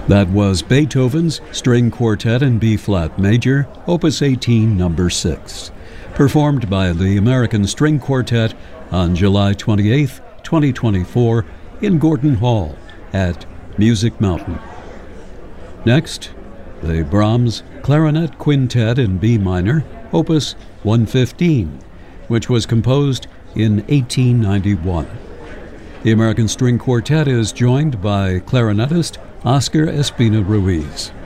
That was Beethoven's String Quartet in B-flat major, Opus 18, number 6, performed by the American String Quartet on July 28, 2024, in Gordon Hall at Music Mountain. Next, the Brahms Clarinet Quintet in B minor, Opus 115, which was composed in 1891. The American String Quartet is joined by clarinetist Oscar Espina Ruiz.